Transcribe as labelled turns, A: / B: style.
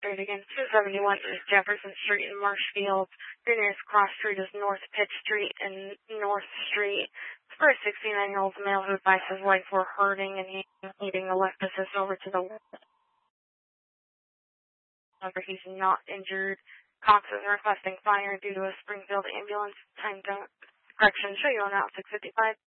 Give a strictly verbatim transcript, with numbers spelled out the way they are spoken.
A: Street again. two seventy-one East Jefferson Street in Marshfield. Your nearest cross street is North Pitt Street and North Street. For a sixty-nine-year-old male who advised his wife were hurting and he needing a left assist over to the west. However, he's not injured. Cox is requesting fire due to a Springfield ambulance. Time to correction, show you on Route six fifty-five.